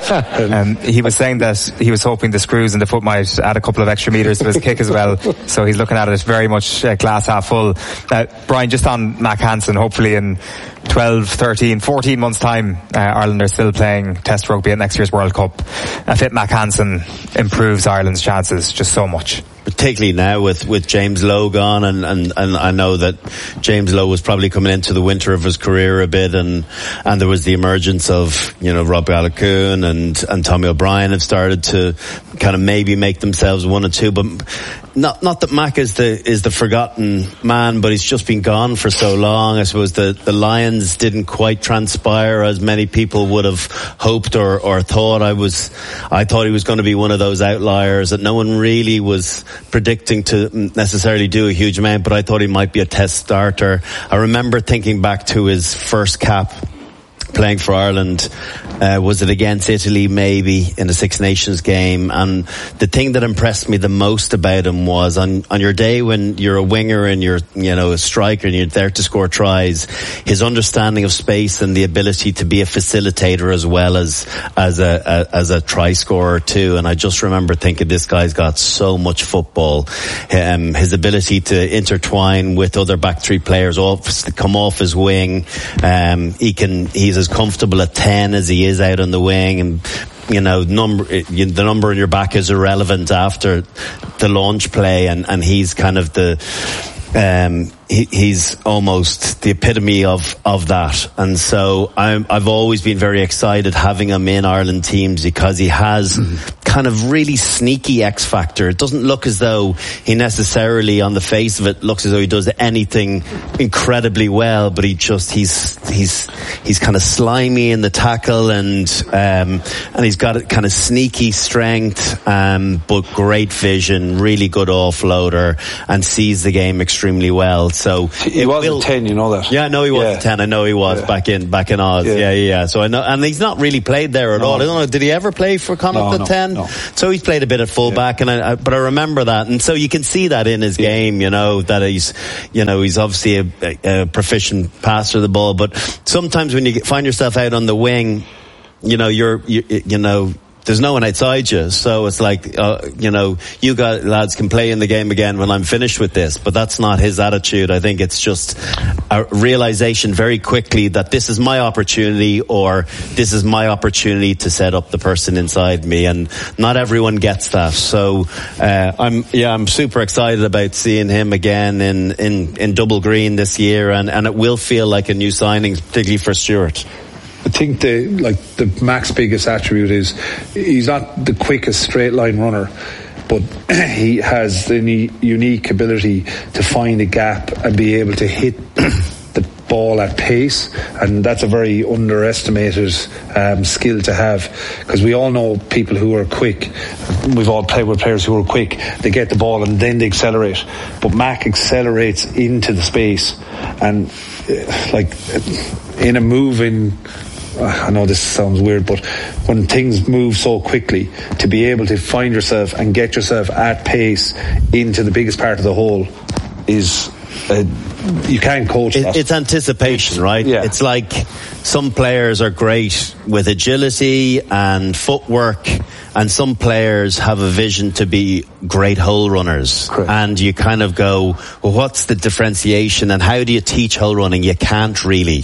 [SPEAKER 1] He was saying that he was hoping the screws in the foot might add a couple of extra metres to his kick as well, so he's looking at it very much glass half full. Brian, just on Mac Hansen, hopefully in 12, 13, 14 months time, Ireland are still playing Test rugby at next year's World Cup. A fit Mac Hansen improves Ireland's chances just so much.
[SPEAKER 12] Particularly now with James Lowe gone, and I know that James Lowe was probably coming into the winter of his career a bit, and there was the emergence of, Rob Gallagher and Tommy O'Brien have started to kind of maybe make themselves one or two, but not that Mac is the forgotten man, but he's just been gone for so long. I suppose the Lions didn't quite transpire as many people would have hoped or thought. I thought he was going to be one of those outliers that no one really was predicting to necessarily do a huge amount, but I thought he might be a Test starter. I remember thinking back to his first cap playing for Ireland, was it against Italy maybe in the Six Nations game, and the thing that impressed me the most about him was on your day when you're a winger and you're a striker and you're there to score tries, his understanding of space and the ability to be a facilitator as well as a try scorer too. And I just remember thinking, this guy's got so much football. His ability to intertwine with other back three players, come off his wing, he's as comfortable at 10 as he is out on the wing, and the number in your back is irrelevant after the launch play, and he's kind of he's almost the epitome of that. And so I've always been very excited having him in Ireland teams, because he has kind of really sneaky X factor. It doesn't look as though he necessarily, on the face of it, looks as though he does anything incredibly well, but he's kind of slimy in the tackle, and he's got a kind of sneaky strength, but great vision, really good offloader, and sees the game extremely well. So
[SPEAKER 11] he was a 10, you know that?
[SPEAKER 12] Yeah, no, he was a 10. I know he was back in Oz. Yeah. So I know, and he's not really played there at all. I don't know. Did he ever play for Connacht at 10? No. So he's played a bit at fullback, but I remember that, and so you can see that in his game. That he's obviously a proficient passer of the ball. But sometimes when you find yourself out on the wing, there's no one outside you, so it's like, you lads can play in the game again when I'm finished with this. But that's not his attitude. I think it's just a realization very quickly that this is my opportunity, or this is my opportunity to set up the person inside me, and not everyone gets that. So I'm super excited about seeing him again in double green this year, and it will feel like a new signing, particularly for Stuart.
[SPEAKER 11] I think the Mac's biggest attribute is he's not the quickest straight line runner, but he has the unique ability to find a gap and be able to hit the ball at pace, and that's a very underestimated skill to have, because we all know people who are quick. We've all played with players who are quick. They get the ball and then they accelerate, but Mac accelerates into the space, and in a moving, I know this sounds weird, but when things move so quickly, to be able to find yourself and get yourself at pace into the biggest part of the hole is you can't coach that.
[SPEAKER 12] It's anticipation, right?
[SPEAKER 11] Yeah.
[SPEAKER 12] It's like some players are great with agility and footwork, and some players have a vision to be great hole runners.
[SPEAKER 11] Correct.
[SPEAKER 12] And you kind of go, well, what's the differentiation, and how do you teach hole running? You can't really.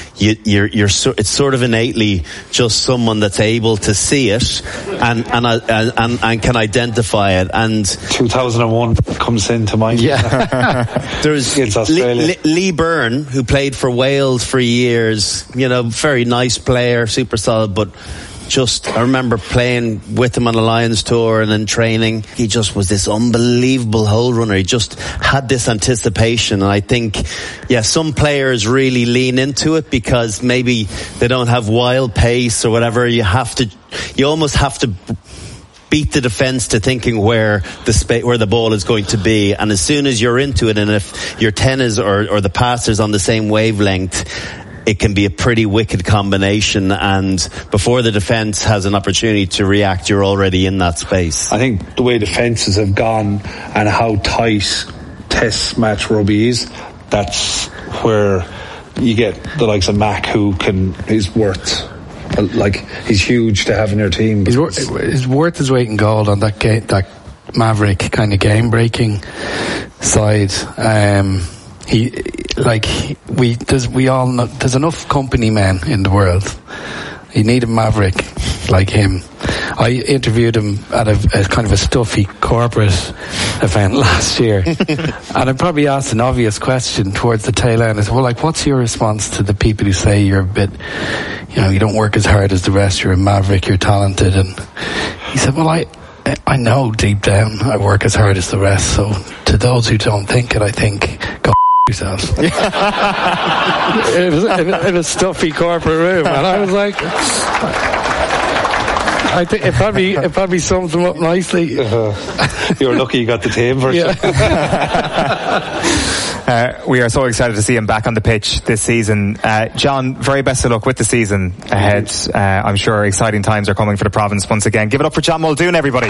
[SPEAKER 12] It's sort of innately just someone that's able to see it and can identify it. And
[SPEAKER 11] 2001 comes into mind.
[SPEAKER 12] Yeah. There's Lee Byrne, who played for Wales for years, very nice player, super solid, but I remember playing with him on a Lions tour and in training. He just was this unbelievable hole runner. He just had this anticipation. And I think, some players really lean into it because maybe they don't have wild pace or whatever. You almost have to beat the defence to thinking where the ball is going to be. And as soon as you're into it, and if your 10 is or the passer's on the same wavelength, it can be a pretty wicked combination, and before the defence has an opportunity to react, you're already in that space.
[SPEAKER 11] I think the way defences have gone and how tight test match rugby is, that's where you get the likes of Mac, who is worth, he's huge to have in your team.
[SPEAKER 13] He's worth his weight in gold on that Maverick kind of game breaking side. We all know there's enough company men in the world. You need a maverick like him. I interviewed him at a kind of a stuffy corporate event last year, and I probably asked an obvious question towards the tail end. I said, well, what's your response to the people who say you're a bit, you don't work as hard as the rest, you're a maverick, you're talented? And he said, well, I know deep down I work as hard as the rest, so to those who don't think it, I think, go yourselves. In a stuffy corporate room, and I was like, I think it probably sums them up nicely.
[SPEAKER 11] You're lucky you got the team version.
[SPEAKER 1] We are so excited to see him back on the pitch this season. John, very best of luck with the season ahead. I'm sure exciting times are coming for the province once again. Give it up for John Muldoon, everybody.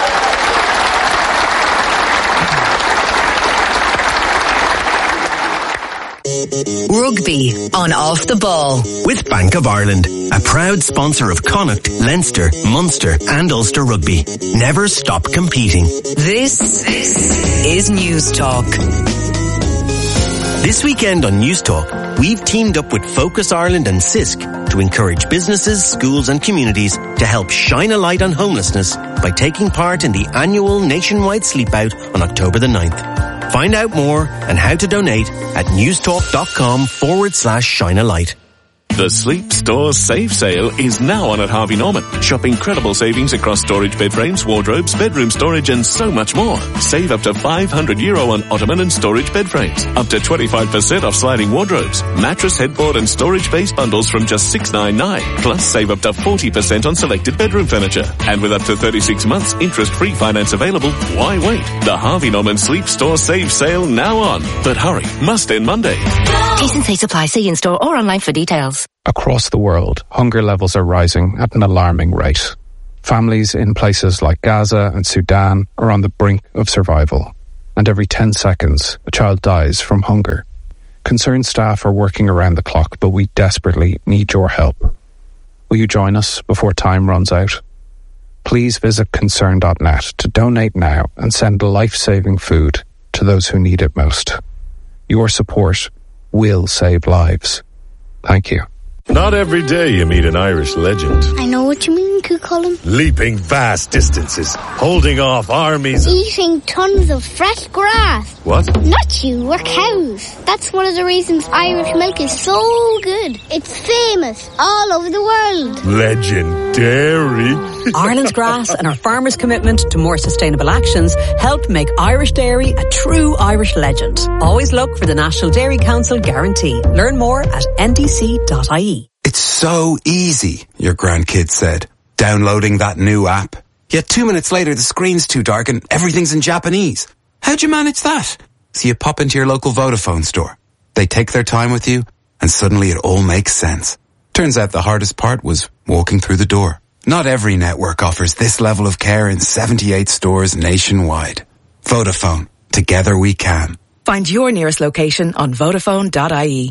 [SPEAKER 2] Rugby on Off the Ball.
[SPEAKER 3] With Bank of Ireland, a proud sponsor of Connacht, Leinster, Munster and Ulster Rugby. Never stop competing.
[SPEAKER 2] This is News Talk.
[SPEAKER 3] This weekend on News Talk, we've teamed up with Focus Ireland and CISC to encourage businesses, schools and communities to help shine a light on homelessness by taking part in the annual nationwide sleep out on October the 9th. Find out more and how to donate at newstalk.com/shine a light.
[SPEAKER 9] The Sleep Store Save Sale is now on at Harvey Norman. Shop incredible savings across storage bed frames, wardrobes, bedroom storage and so much more. Save up to €500 on ottoman and storage bed frames. Up to 25% off sliding wardrobes. Mattress, headboard and storage base bundles from just $6.99. Plus save up to 40% on selected bedroom furniture. And with up to 36 months interest-free finance available, why wait? The Harvey Norman Sleep Store Save Sale now on. But hurry, must end Monday.
[SPEAKER 20] T&C Supply. See in-store or online for details.
[SPEAKER 4] Across the world, hunger levels are rising at an alarming rate. Families in places like Gaza and Sudan are on the brink of survival, and every 10 seconds, a child dies from hunger. Concerned staff are working around the clock, but we desperately need your help. Will you join us before time runs out? Please visit concern.net to donate now and send life-saving food to those who need it most. Your support will save lives. Thank you.
[SPEAKER 22] Not every day you meet an Irish legend.
[SPEAKER 23] I know what you mean, Cucullin.
[SPEAKER 22] Leaping vast distances, holding off armies.
[SPEAKER 23] Eating tons of fresh grass.
[SPEAKER 22] What?
[SPEAKER 23] Not you, we're cows. That's one of the reasons Irish milk is so good. It's famous all over the world.
[SPEAKER 22] Legendary.
[SPEAKER 2] Ireland's grass and our farmers' commitment to more sustainable actions helped make Irish dairy a true Irish legend. Always look for the National Dairy Council guarantee. Learn more at ndc.ie.
[SPEAKER 24] It's so easy, your grandkid said, downloading that new app. Yet 2 minutes later, the screen's too dark and everything's in Japanese. How'd you manage that? So you pop into your local Vodafone store. They take their time with you, and suddenly it all makes sense. Turns out the hardest part was walking through the door. Not every network offers this level of care in 78 stores nationwide. Vodafone. Together we can.
[SPEAKER 2] Find your nearest location on Vodafone.ie.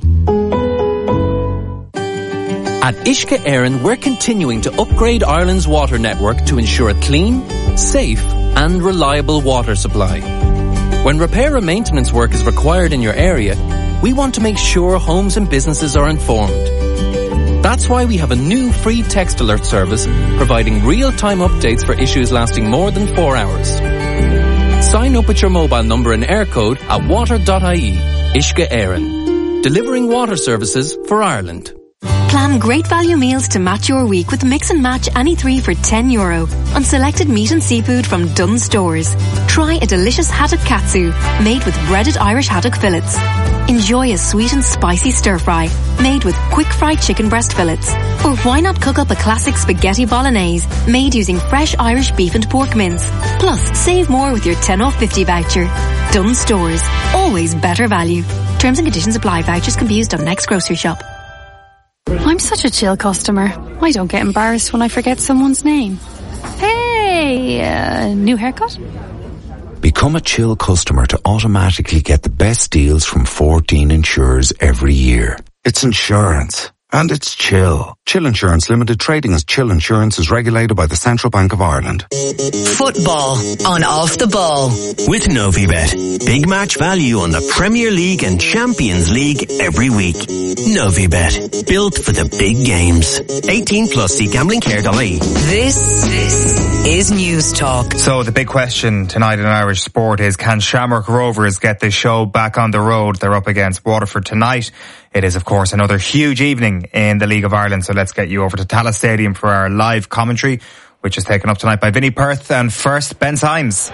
[SPEAKER 25] At Uisce Éireann, we're continuing to upgrade Ireland's water network to ensure a clean, safe and reliable water supply. When repair and maintenance work is required in your area, we want to make sure homes and businesses are informed. That's why we have a new free text alert service providing real-time updates for issues lasting more than 4 hours. Sign up with your mobile number and air code at water.ie. Uisce Éireann. Delivering water services for Ireland.
[SPEAKER 21] Plan great value meals to match your week with Mix and Match any 3 for €10 on selected meat and seafood from Dunnes Stores. Try a delicious haddock katsu made with breaded Irish haddock fillets. Enjoy a sweet and spicy stir fry made with quick fried chicken breast fillets. Or why not cook up a classic spaghetti bolognese made using fresh Irish beef and pork mince. Plus, save more with your 10 off 50 voucher. Dunnes Stores. Always better value. Terms and conditions apply. Vouchers can be used on next grocery shop.
[SPEAKER 26] I'm such a chill customer. I don't get embarrassed when I forget someone's name. Hey, new haircut?
[SPEAKER 27] Become a chill customer to automatically get the best deals from 14 insurers every year. It's insurance. And it's Chill. Chill Insurance Limited, trading as Chill Insurance, is regulated by the Central Bank of Ireland.
[SPEAKER 2] Football on Off the Ball.
[SPEAKER 3] With Novibet. Big match value on the Premier League and Champions League every week. Novibet. Built for the big games. 18 plus. See gamblingcare.ie.
[SPEAKER 2] This is News Talk.
[SPEAKER 1] So the big question tonight in Irish sport is, can Shamrock Rovers get this show back on the road? They're up against Waterford tonight. It is, of course, another huge evening in the League of Ireland. So let's get you over to Tallaght Stadium for our live commentary, which is taken up tonight by Vinnie Perth. And first, Ben Symes.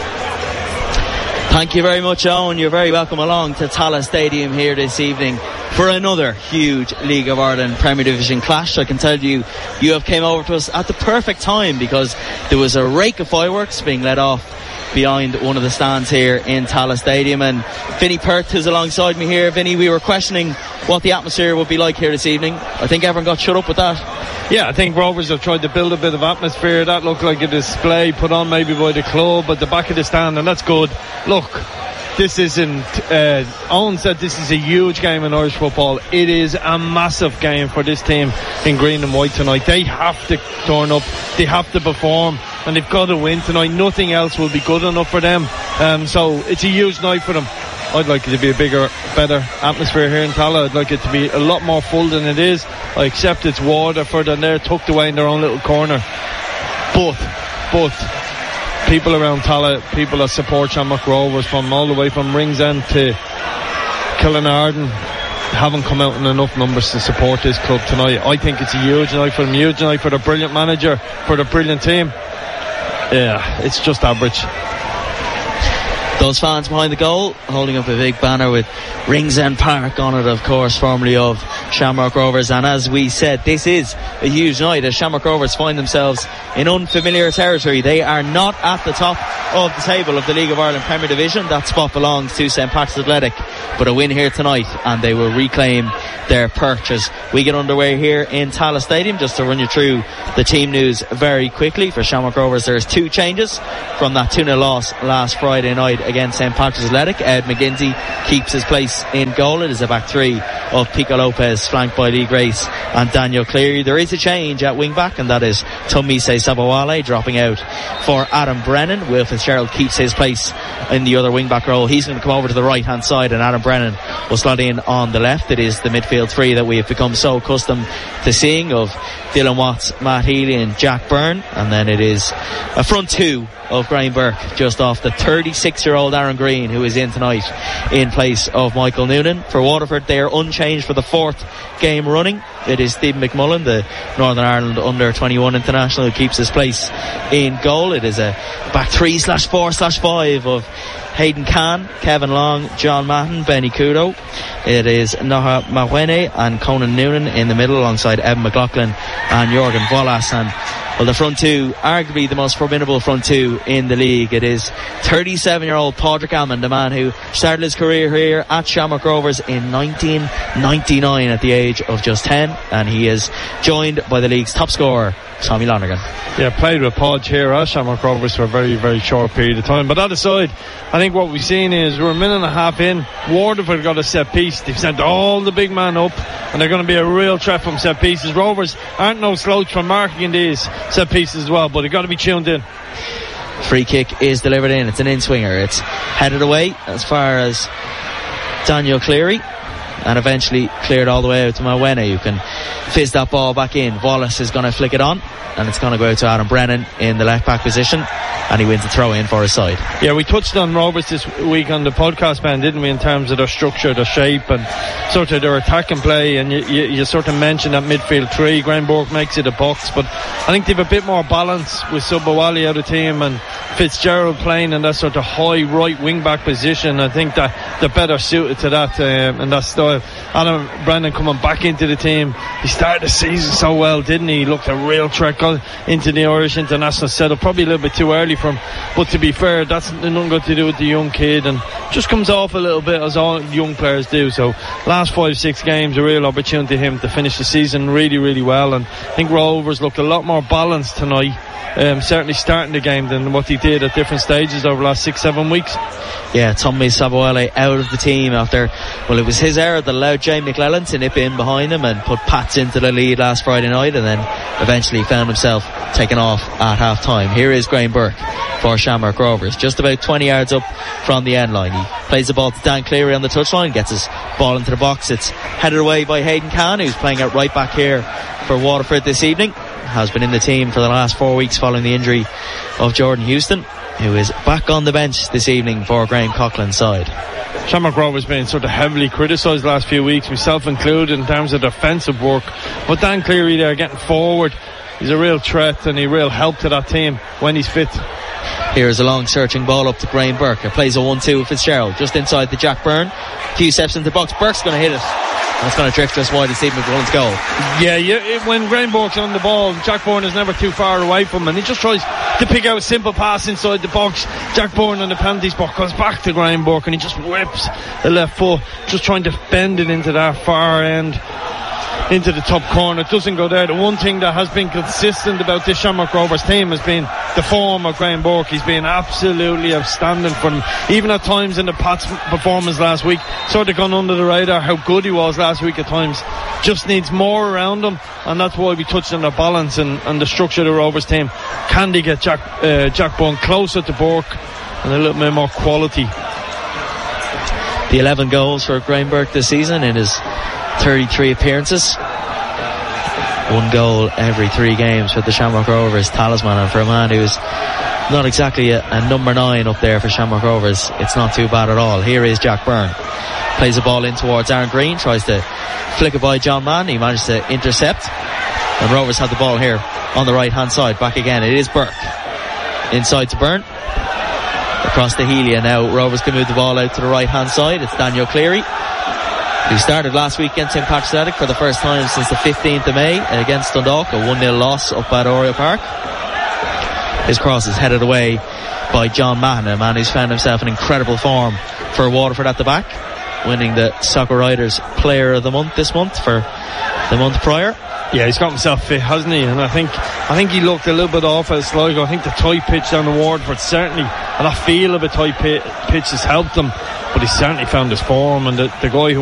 [SPEAKER 28] Thank you very much, Owen. You're very welcome along to Tallaght Stadium here this evening for another huge League of Ireland Premier Division clash. I can tell you, you have came over to us at the perfect time because there was a rake of fireworks being let off behind one of the stands here in Tallaght Stadium, and Vinnie Perth is alongside me here. Vinnie, we were questioning what the atmosphere would be like here this evening. I think everyone got shut up with that.
[SPEAKER 29] Yeah, I think Rovers have tried to build a bit of atmosphere. That looked like a display put on maybe by the club at the back of the stand, and that's good. Look, this isn't, Owen said this is a huge game in Irish football. It is a massive game for this team in green and white tonight. They have to turn up, they have to perform, and they've got to win tonight. Nothing else will be good enough for them. So it's a huge night for them. I'd like it to be a bigger, better atmosphere here in Tallaght. I'd like it to be a lot more full than it is. I accept it's Waterford and they're tucked away in their own little corner. But people around Tallaght, people that support Shamrock Rovers from all the way from Ringsend to Killinarden, haven't come out in enough numbers to support this club tonight. I think it's a huge night for them, huge night for the brilliant manager, for the brilliant team. Yeah, it's just average.
[SPEAKER 28] Those fans behind the goal holding up a big banner with Ringsend Park on it, of course, formerly of Shamrock Rovers. And as we said, this is a huge night as Shamrock Rovers find themselves in unfamiliar territory. They are not at the top of the table of the League of Ireland Premier Division. That spot belongs to St. Patrick's Athletic, but a win here tonight and they will reclaim their perch as we get underway here in Tallaght Stadium. Just to run you through the team news very quickly for Shamrock Rovers, there's 2 changes from that 2-0 loss last Friday night against St. Patrick's Athletic. Ed McGinty keeps his place in goal. It is a back 3 of Pico Lopez, flanked by Lee Grace and Daniel Cleary. There is a change at wing back, and that is Tomise Sabawale dropping out for Adam Brennan. Will Fitzgerald keeps his place in the other wing back role. He's going to come over to the right hand side and Adam Brennan will slot in on the left. It is the midfield 3 that we have become so accustomed to seeing of Dylan Watts, Matt Healy and Jack Byrne, and then it is a front 2 of Graham Burke just off the 36-year-old Aaron Green, who is in tonight in place of Michael Noonan. For Waterford, they are unchanged for the 4th game running. It is Stephen McMullen, the Northern Ireland under-21 international, who keeps his place in goal. It is a back 3/4/5 of Hayden Khan, Kevin Long, John Mahon, Benny Kudo. It is Noha Mawene and Conan Noonan in the middle alongside Evan McLaughlin and Jorgen Volas. And well, the front 2, arguably the most formidable front 2 in the league. It is 37-year-old Padraig Almond, the man who started his career here at Shamrock Rovers in 1999 at the age of just 10, and he is joined by the league's top scorer, Tommy Lonergan.
[SPEAKER 29] Yeah, played with Podge here at Shamrock Rovers for a very, very short period of time. But that aside, I think what we've seen is we're a minute and a half in. Waterford got a set piece. They've sent all the big man up, and they're going to be a real threat from set pieces. Rovers aren't no slouch from marking these set pieces as well, but they've got to be tuned in.
[SPEAKER 28] Free kick is delivered in. It's an in-swinger. It's headed away as far as Daniel Cleary, and eventually cleared all the way out to Mawene, who can fizz that ball back in. Wallace is going to flick it on, and it's going to go out to Adam Brennan in the left back position, and he wins the throw in for his side.
[SPEAKER 29] Yeah, we touched on Rovers this week on the podcast, Ben, didn't we, in terms of their structure, their shape and sort of their attack and play, and you sort of mentioned that midfield 3. Graham Burke makes it a box, but I think they've a bit more balance with Subawali out of team and Fitzgerald playing in that sort of high right wing back position. I think that they're better suited to that and that style. Adam Brennan coming back into the team, he started the season so well, didn't he? He looked a real threat into the Irish international setup, probably a little bit too early for him, but to be fair, that's nothing got to do with the young kid, and just comes off a little bit as all young players do. So last 5-6 games, a real opportunity for him to finish the season really, really well, and I think Rovers looked a lot more balanced tonight, certainly starting the game, than what he did at different stages over the last 6-7 weeks.
[SPEAKER 28] Yeah, Tommy Sabawale out of the team after, well, it was his error that allowed Jay McLellan to nip in behind him and put Pats into the lead last Friday night, and then eventually found himself taken off at half time. Here is Graham Burke for Shamrock Rovers, just about 20 yards up from the end line. He plays the ball to Dan Cleary on the touchline, gets his ball into the box. It's headed away by Hayden Khan, who's playing at right back here for Waterford this evening. Has been in the team for the last 4 weeks following the injury of Jordan Houston, who is back on the bench this evening for Graham Coughlin's side.
[SPEAKER 29] Shamrock Rovers been sort of heavily criticised the last few weeks, myself included, in terms of defensive work, but Dan Cleary there getting forward, he's a real threat and a real help to that team when he's fit.
[SPEAKER 28] Here's a long searching ball up to Graham Burke. It plays a 1-2 with Fitzgerald just inside the Jack Byrne. A few steps into the box, Burke's going to hit it, and it's going to drift just wide of Stephen McMullen's goal.
[SPEAKER 29] Yeah, when Graham Burke's on the ball, Jack Byrne is never too far away from him, and he just tries to pick out a simple pass inside the box. Jack Byrne on the penalty spot goes back to Graham Burke, and he just whips the left foot, just trying to bend it into that far end, into the top corner. It doesn't go there. The one thing that has been consistent about this Shamrock Rovers team has been the form of Graham Burke. He's been absolutely outstanding for them. Even at times in the Pats performance last week, sort of gone under the radar how good he was last week at times. Just needs more around him, and that's why we touched on the balance and the structure of the Rovers team. Can they get Jack Byrne closer to Burke and a little bit more quality?
[SPEAKER 28] the 11 goals for Graham Burke this season in his 33 appearances. 1 goal every 3 games for the Shamrock Rovers talisman, and for a man who's not exactly a number 9 up there for Shamrock Rovers, it's not too bad at all. Here is Jack Byrne. Plays the ball in towards Aaron Green, tries to flick it by John Mann. He managed to intercept. And Rovers have the ball here on the right hand side. Back again, it is Burke. Inside to Byrne. Across to Healy, and now Rovers can move the ball out to the right hand side. It's Daniel Cleary, who started last week against St. Patrick's Athletic for the first time since the 15th of May against Dundalk, a 1-0 loss up at Oriel Park. His cross is headed away by John Mahon, a man who's found himself in incredible form for Waterford at the back, winning the Soccer Writers Player of the Month this month for the month prior.
[SPEAKER 29] Yeah, he's got himself fit, hasn't he? And I think he looked a little bit off at Sligo. I think the tight pitch down the Waterford certainly, and that feel of a tight pitch has helped him, but he's certainly found his form, and the guy who